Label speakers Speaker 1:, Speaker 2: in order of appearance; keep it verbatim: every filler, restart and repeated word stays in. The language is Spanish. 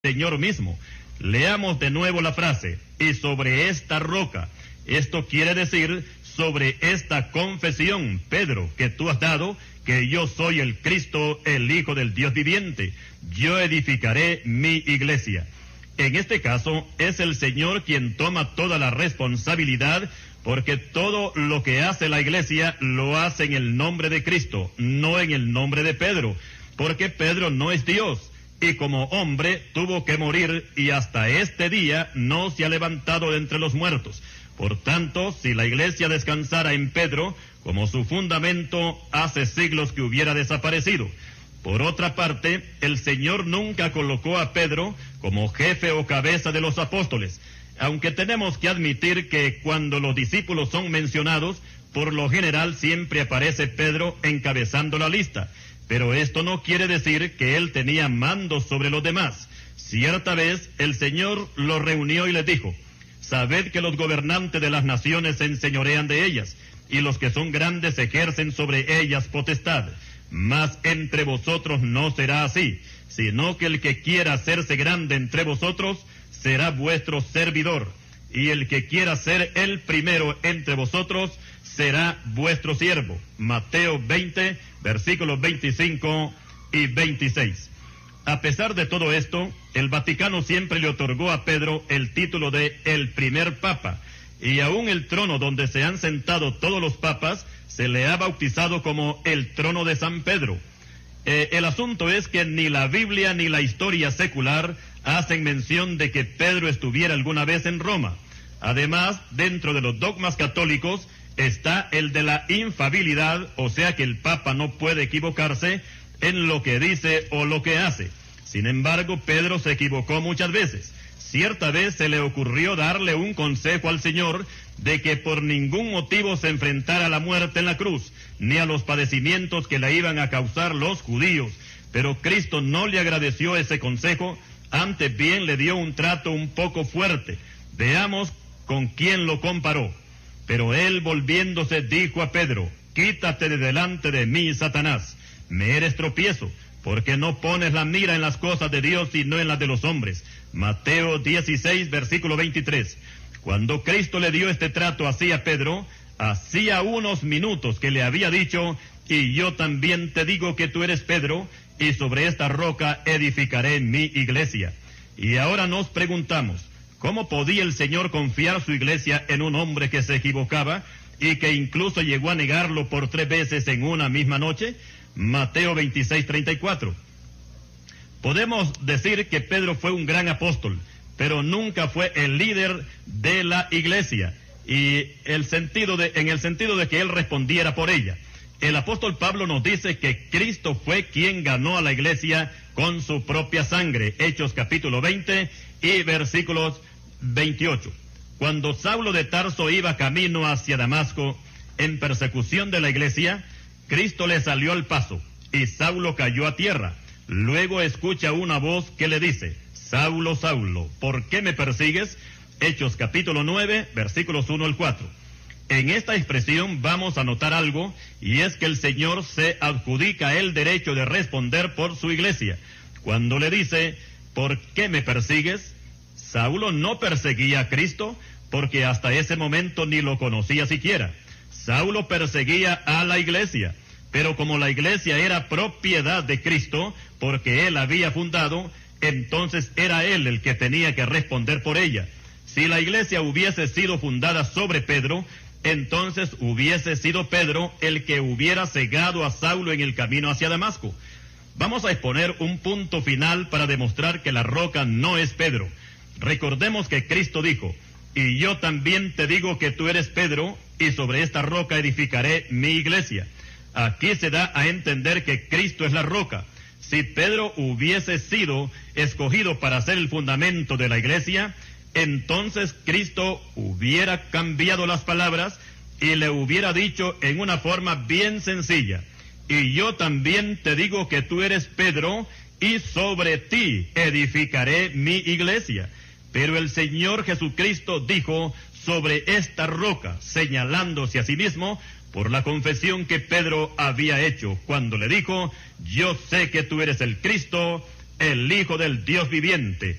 Speaker 1: Señor mismo. Leamos de nuevo la frase, y sobre esta roca. Esto quiere decir sobre esta confesión, Pedro, que tú has dado, que yo soy el Cristo, el Hijo del Dios viviente. Yo edificaré mi iglesia. En este caso, es el Señor quien toma toda la responsabilidad, porque todo lo que hace la iglesia lo hace en el nombre de Cristo, no en el nombre de Pedro, porque Pedro no es Dios. Y como hombre tuvo que morir y hasta este día no se ha levantado de entre los muertos. Por tanto, si la iglesia descansara en Pedro, como su fundamento, hace siglos que hubiera desaparecido. Por otra parte, el Señor nunca colocó a Pedro como jefe o cabeza de los apóstoles, aunque tenemos que admitir que cuando los discípulos son mencionados, por lo general siempre aparece Pedro encabezando la lista. Pero esto no quiere decir que él tenía mando sobre los demás. Cierta vez el Señor los reunió y les dijo: sabed que los gobernantes de las naciones se enseñorean de ellas, y los que son grandes ejercen sobre ellas potestad. Mas entre vosotros no será así, sino que el que quiera hacerse grande entre vosotros será vuestro servidor, y el que quiera ser el primero entre vosotros será vuestro siervo. Mateo veinte, versículos veinticinco y veintiséis. A pesar de todo esto, el Vaticano siempre le otorgó a Pedro el título de el primer papa, y aún el trono donde se han sentado todos los papas se le ha bautizado como el trono de San Pedro. Eh, el asunto es que ni la Biblia ni la historia secular hacen mención de que Pedro estuviera alguna vez en Roma. Además, dentro de los dogmas católicos está el de la infalibilidad, o sea que el Papa no puede equivocarse en lo que dice o lo que hace. Sin embargo, Pedro se equivocó muchas veces. Cierta vez se le ocurrió darle un consejo al Señor de que por ningún motivo se enfrentara a la muerte en la cruz, ni a los padecimientos que le iban a causar los judíos. Pero Cristo no le agradeció ese consejo, antes bien le dio un trato un poco fuerte. Veamos con quién lo comparó. Pero él, volviéndose, dijo a Pedro: quítate de delante de mí, Satanás, me eres tropiezo, porque no pones la mira en las cosas de Dios, sino en las de los hombres. Mateo dieciséis, versículo veintitrés. Cuando Cristo le dio este trato así a Pedro, hacía unos minutos que le había dicho: y yo también te digo que tú eres Pedro, y sobre esta roca edificaré mi iglesia. Y ahora nos preguntamos, ¿cómo podía el Señor confiar su iglesia en un hombre que se equivocaba y que incluso llegó a negarlo por tres veces en una misma noche? Mateo veintiséis, treinta y cuatro. Podemos decir que Pedro fue un gran apóstol, pero nunca fue el líder de la iglesia, y el sentido de, en el sentido de que él respondiera por ella. El apóstol Pablo nos dice que Cristo fue quien ganó a la iglesia con su propia sangre. Hechos capítulo veinte y versículos veintiocho. Cuando Saulo de Tarso iba camino hacia Damasco en persecución de la iglesia, Cristo le salió al paso y Saulo cayó a tierra. Luego escucha una voz que le dice: Saulo, Saulo, ¿por qué me persigues? Hechos capítulo nueve, versículos uno al cuatro. En esta expresión vamos a notar algo, y es que el Señor se adjudica el derecho de responder por su iglesia. Cuando le dice: ¿por qué me persigues? Saulo no perseguía a Cristo, porque hasta ese momento ni lo conocía siquiera. Saulo perseguía a la iglesia, pero como la iglesia era propiedad de Cristo, porque él había fundado, entonces era él el que tenía que responder por ella. Si la iglesia hubiese sido fundada sobre Pedro, entonces hubiese sido Pedro el que hubiera cegado a Saulo en el camino hacia Damasco. Vamos a exponer un punto final para demostrar que la roca no es Pedro. Recordemos que Cristo dijo: y yo también te digo que tú eres Pedro, y sobre esta roca edificaré mi iglesia. Aquí se da a entender que Cristo es la roca. Si Pedro hubiese sido escogido para ser el fundamento de la iglesia, entonces Cristo hubiera cambiado las palabras y le hubiera dicho en una forma bien sencilla: y yo también te digo que tú eres Pedro, y sobre ti edificaré mi iglesia. Pero el Señor Jesucristo dijo: sobre esta roca, señalándose a sí mismo por la confesión que Pedro había hecho cuando le dijo: yo sé que tú eres el Cristo, el Hijo del Dios viviente,